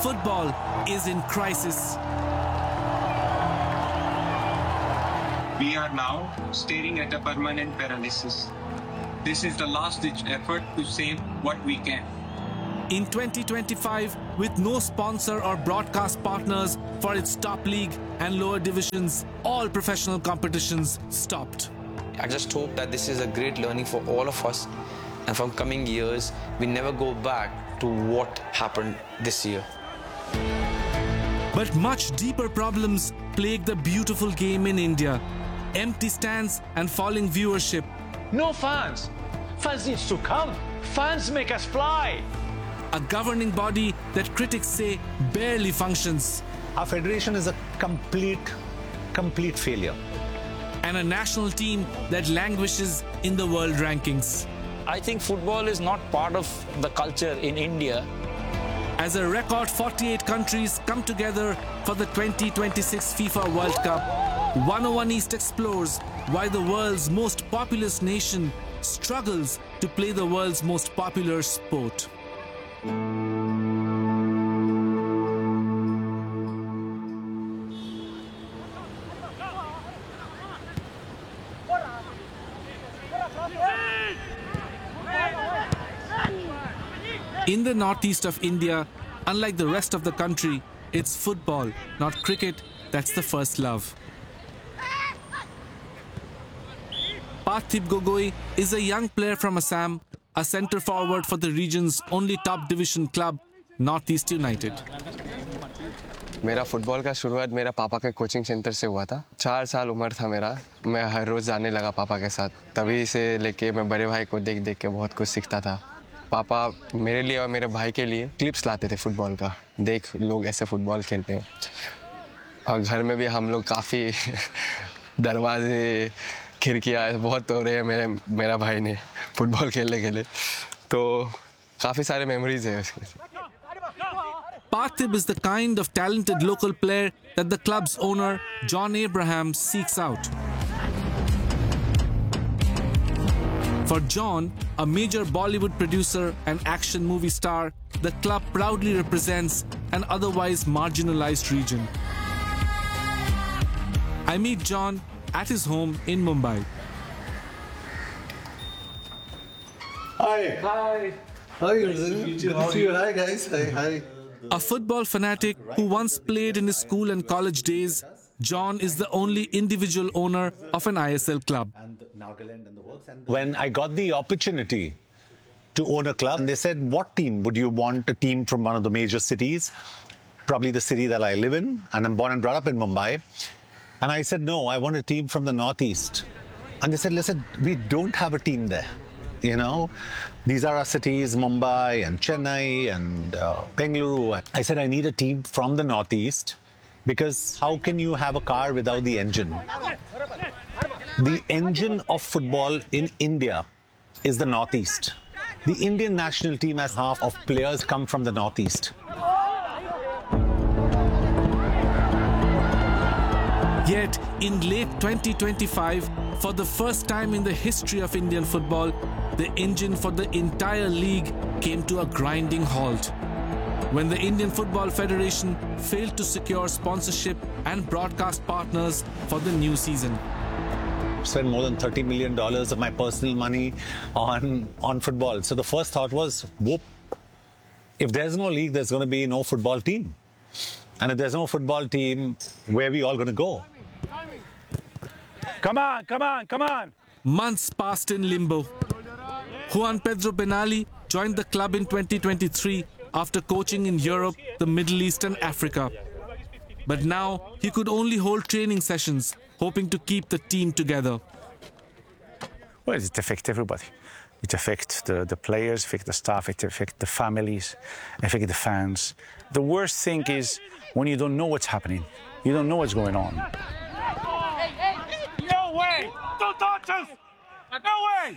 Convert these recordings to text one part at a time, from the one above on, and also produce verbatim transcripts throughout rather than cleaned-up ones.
Football is in crisis. We are now staring at a permanent paralysis. This is the last-ditch effort to save what we can. In twenty twenty-five, with no sponsor or broadcast partners for its top league and lower divisions, all professional competitions stopped. I just hope that this is a great learning for all of us, and from coming years, we never go back to what happened this year. But much deeper problems plague the beautiful game in India. Empty stands and falling viewership. No fans. Fans need to come. Fans make us fly. A governing body that critics say barely functions. Our federation is a complete, complete failure. And a national team that languishes in the world rankings. I think football is not part of the culture in India. As a record forty-eight countries come together for the twenty twenty-six FIFA World Cup, one oh one East explores why the world's most populous nation struggles to play the world's most popular sport. In the northeast of India, unlike the rest of the country, it's football, not cricket, that's the first love. Parthiv Gogoi is a young player from Assam, a centre forward for the region's only top division club, Northeast United. मेरा football का शुरुआत मेरा पापा के coaching centre से हुआ था। चार साल उम्र था मेरा, मैं हर रोज़ जाने लगा पापा के साथ। तभी से लेके मैं बड़े भाई को देख देख के बहुत कुछ सीखता था। पापा मेरे लिए और मेरे भाई के लिए क्लिप्स लाते थे फुटबॉल का, देख लोग ऐसे फुटबॉल खेलते हैं। और घर में भी हम लोग काफ़ी दरवाजे खिड़कियाँ बहुत तोड़े हैं मेरे मेरा भाई ने फुटबॉल खेलने के लिए, तो काफ़ी सारे मेमोरीज हैं उसके। Parthiv is the kind of talented local player that the club's owner, John Abraham, seeks out. For John, a major Bollywood producer and action movie star, the club proudly represents an otherwise marginalized region. I meet John at his home in Mumbai. Hi. Hi. Hi, Good to see you. Hi, guys. Hi, hi. A football fanatic who once played in his school and college days, John is the only individual owner of an I S L club. When I got the opportunity to own a club, they said, what team would you want? A team from one of the major cities, probably the city that I live in, and I'm born and brought up in Mumbai. And I said, no, I want a team from the Northeast. And they said, listen, we don't have a team there. You know, these are our cities, Mumbai and Chennai and uh, Bengaluru. I said, I need a team from the Northeast, because how can you have a car without the engine? The engine of football in India is the Northeast. The Indian national team has half of players come from the Northeast. Yet, in late twenty twenty-five, for the first time in the history of Indian football, the engine for the entire league came to a grinding halt when the Indian Football Federation failed to secure sponsorship and broadcast partners for the new season. Spent more than thirty million dollars of my personal money on, on football. So the first thought was, whoop, if there's no league, there's going to be no football team. And if there's no football team, where are we all going to go? Come on, come on, come on. Months passed in limbo. Juan Pedro Benali joined the club in twenty twenty-three after coaching in Europe, the Middle East and Africa. But now he could only hold training sessions, hoping to keep the team together. Well, it affects everybody. It affects the, the players, affects the staff, it affects the families, affects the fans. The worst thing is when you don't know what's happening. You don't know what's going on. No way! Don't touch us! No way!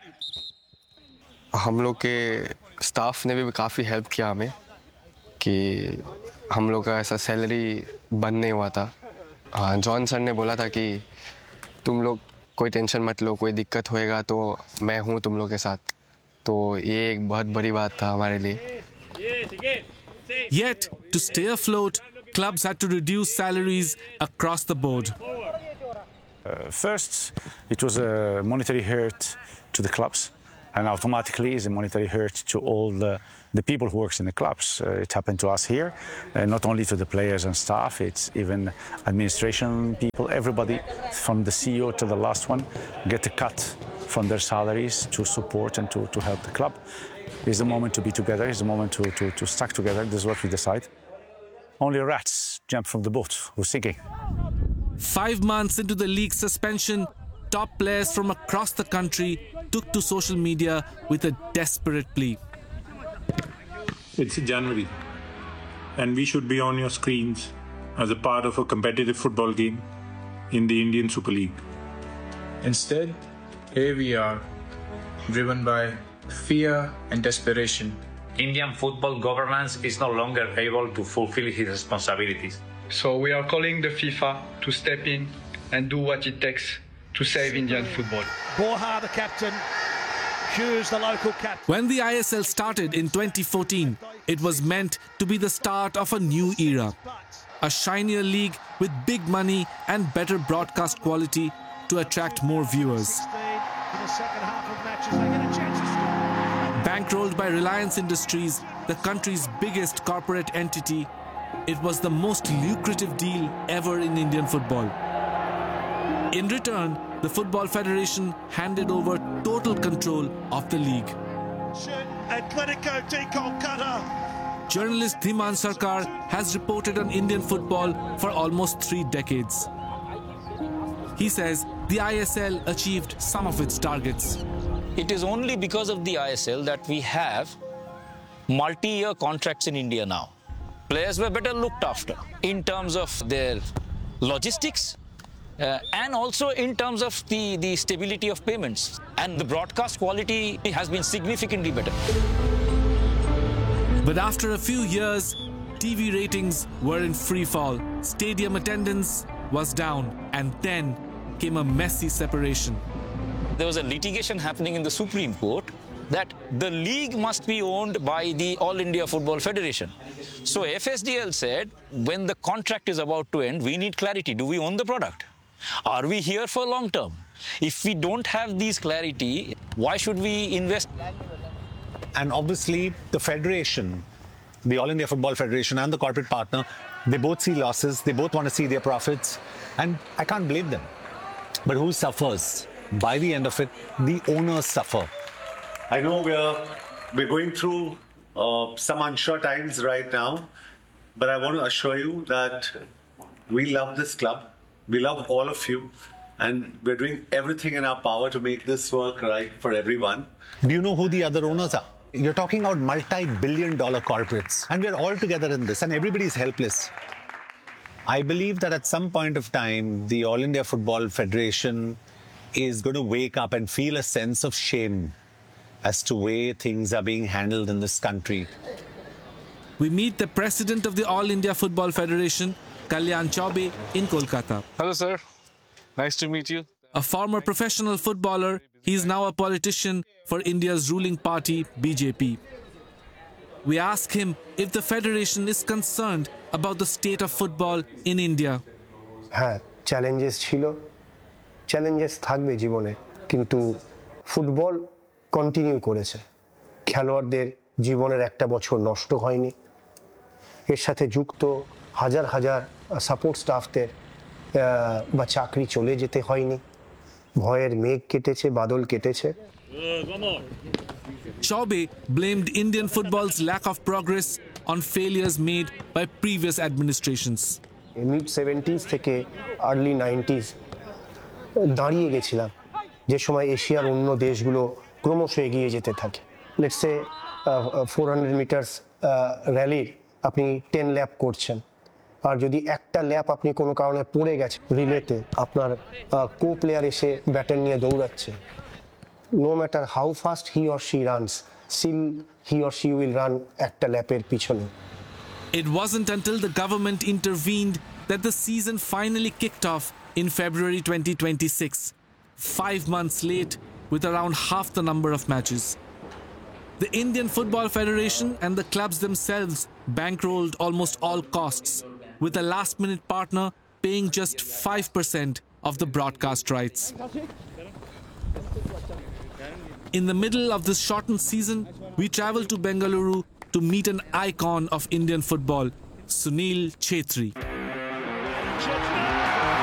हम लोग के staff ने भी काफ़ी help किया हमें कि हम लोग का ऐसा सैलरी बंद नहीं हुआ था। हाँ, जॉन सर ने बोला था कि तुम लोग कोई टेंशन मत लो, कोई दिक्कत होएगा तो मैं हूँ तुम लोग के साथ। तो ये एक बहुत बड़ी बात था हमारे लिए। Yet, to stay afloat, clubs had to reduce salaries across the board. Uh, first, it was a monetary hurt to the clubs, and automatically is a monetary hurt to all the, the people who works in the clubs. Uh, it happened to us here, uh, not only to the players and staff, it's even administration people, everybody from the C E O to the last one get a cut from their salaries to support and to, to help the club. It's a moment to be together, it's a moment to, to, to stick together, this is what we decide. Only rats jump from the boat, who's sinking. Five months into the league's suspension, top players from across the country took to social media with a desperate plea. It's January, and we should be on your screens as a part of a competitive football game in the Indian Super League. Instead, here we are, driven by fear and desperation. Indian football governance is no longer able to fulfill its responsibilities. So we are calling the FIFA to step in and do what it takes to save Indian football. Borja, the captain, Hughes, the local captain. When the I S L started in twenty fourteen, it was meant to be the start of a new era. A shinier league with big money and better broadcast quality to attract more viewers. Bankrolled by Reliance Industries, the country's biggest corporate entity, it was the most lucrative deal ever in Indian football. In return, the Football Federation handed over total control of the league. Atletico de Kolkata. Journalist Dhiman Sarkar has reported on Indian football for almost three decades. He says the I S L achieved some of its targets. It is only because of the I S L that we have multi-year contracts in India now. Players were better looked after in terms of their logistics uh, and also in terms of the, the stability of payments. And the broadcast quality has been significantly better. But after a few years, T V ratings were in free fall. Stadium attendance was down, and then came a messy separation. There was a litigation happening in the Supreme Court that the league must be owned by the All India Football Federation. So F S D L said, when the contract is about to end, we need clarity. Do we own the product? Are we here for long term? If we don't have these clarity, why should we invest? And obviously, the federation, the All India Football Federation and the corporate partner, they both see losses. They both want to see their profits. And I can't blame them. But who suffers? By the end of it, the owners suffer. I know we're, we're going through uh, some unsure times right now, but I want to assure you that we love this club. We love all of you, and we're doing everything in our power to make this work right for everyone. Do you know who the other owners are? You're talking about multi-billion dollar corporates, and we're all together in this, and everybody's helpless. I believe that at some point of time, the All India Football Federation is going to wake up and feel a sense of shame as to way things are being handled in this country. We meet the president of the All India Football Federation, Kalyan Chaubey, in Kolkata. Hello, sir. Nice to meet you. A former professional footballer, he is now a politician for India's ruling party, B J P. We ask him if the federation is concerned about the state of football in India. হ্যাঁ, challenges ছিল, challenges থাকবে জীবনে, কিন্তু football continue করেছে। খেলোয়াড়দের জীবনের একটা বছর নষ্ট হয়নি। এর সাথে যুক্ত হাজার হাজার সাপোর্ট স্টাফদের বা চাকরি চলে যেতে হয়নি। ভয়ের মেঘ কেটেছে, বাদল কেটেছে। Chaubey blamed Indian football's lack of progress on failures made by previous administrations. Mid seventies থেকে আর্লি নাইনটিজ দাঁড়িয়ে গেছিলাম, যে সময় এশিয়ার অন্য দেশগুলো ক্রমশ এগিয়ে যেতে থাকে। Let's say four hundred metres র্যালির আপনি টেন ল্যাপ করছেন, আর যদি একটা ল্যাপ আপনি কোনো কারণে পড়ে গেছে রিলেতে, আপনার কো প্লেয়ার এসে ব্যাটন নিয়ে দৌড়াচ্ছে, no matter how fast he or she runs, still he or she will run একটা ল্যাপের পিছনে। It wasn't until the government intervened that the season finally kicked off in February twenty twenty-six, five months late with around half the number of matches. The Indian Football Federation and the clubs themselves bankrolled almost all costs, with a last-minute partner paying just five percent of the broadcast rights. In the middle of this shortened season, we travelled to Bengaluru to meet an icon of Indian football, Sunil Chhetri.